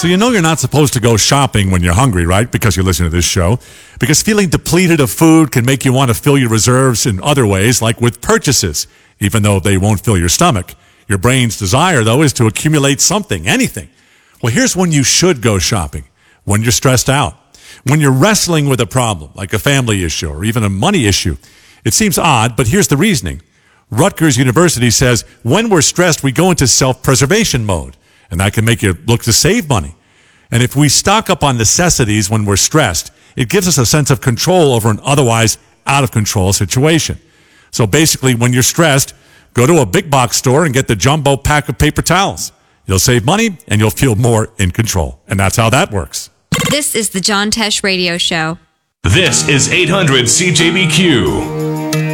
So you know you're not supposed to go shopping when you're hungry, right? Because you listen to this show. Because feeling depleted of food can make you want to fill your reserves in other ways, like with purchases, even though they won't fill your stomach. Your brain's desire, though, is to accumulate something, anything. Well, here's when you should go shopping. When you're stressed out. When you're wrestling with a problem, like a family issue or even a money issue. It seems odd, but here's the reasoning. Rutgers University says when we're stressed, we go into self-preservation mode. And that can make you look to save money. And if we stock up on necessities when we're stressed, it gives us a sense of control over an otherwise out-of-control situation. So basically, when you're stressed, go to a big box store and get the jumbo pack of paper towels. You'll save money and you'll feel more in control. And that's how that works. This is the John Tesh Radio Show. This is 800 CJBQ.